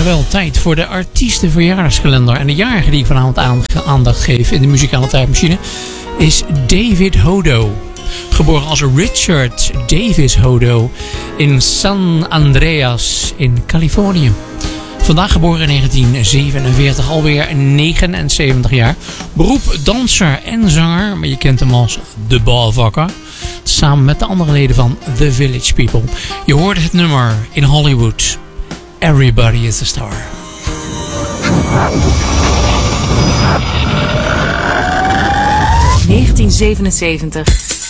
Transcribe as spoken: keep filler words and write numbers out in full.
Jawel, tijd voor de artiestenverjaardagskalender. En de jarige die ik vanavond aandacht geef in de muzikale tijdmachine is David Hodo. Geboren als Richard Davis Hodo in San Andreas in Californië. Vandaag geboren in negentien zevenenveertig, alweer negenenzeventig jaar. Beroep danser en zanger, maar je kent hem als de balvakker. Samen met de andere leden van The Village People. Je hoorde het nummer in Hollywood. Everybody is a star. negentien zevenenzeventig.